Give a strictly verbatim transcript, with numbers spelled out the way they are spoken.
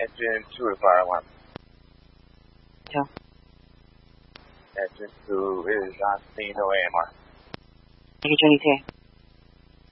Engine two to fire one. Two. Engine two is on scene, no A M R. Thank you, Johnny T.